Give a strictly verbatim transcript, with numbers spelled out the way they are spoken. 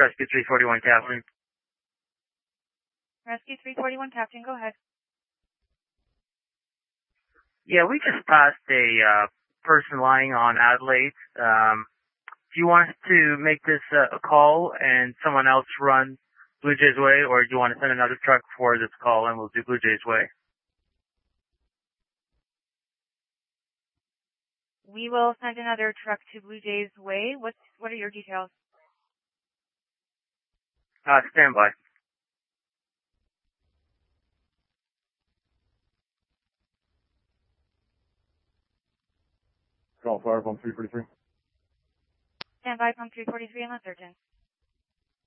Rescue three forty-one, Captain. Rescue three forty-one, Captain, go ahead. Yeah, we just passed a uh, person lying on Adelaide. Um, do you want us to make this uh, a call and someone else run Blue Jays Way, or do you want to send another truck for this call and we'll do Blue Jays Way? We will send another truck to Blue Jays Way. What's, what are your details? Uh, stand by. Call fire pump three forty-three. Stand by, pump three forty-three, unless urgent.